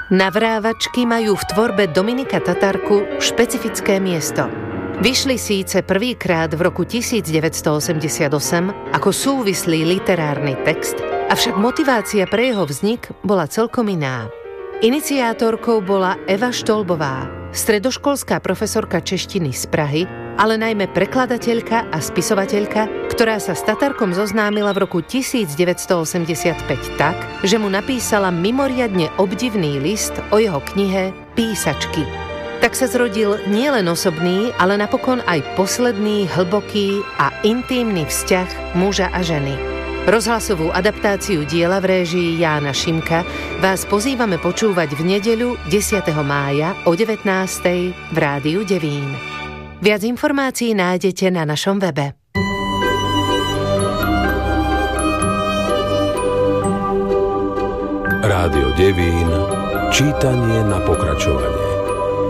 Navrávačky majú v tvorbe Dominika Tatarku špecifické miesto. Vyšli síce prvýkrát v roku 1988 ako súvislý literárny text, avšak motivácia pre jeho vznik bola celkom iná. Iniciátorkou bola Eva Štolbová, stredoškolská profesorka češtiny z Prahy, ale najmä prekladateľka a spisovateľka, ktorá sa s Tatarkom zoznámila v roku 1985 tak, že mu napísala mimoriadne obdivný list o jeho knihe Písačky. Tak sa zrodil nielen osobný, ale napokon aj posledný, hlboký a intímny vzťah muža a ženy. Rozhlasovú adaptáciu diela v réžii Jána Šimka vás pozývame počúvať v nedeľu 10. mája o 19. v Rádiu Devín. Viac informácií nájdete na našom webe. Rádio Devín, čítanie na pokračovanie.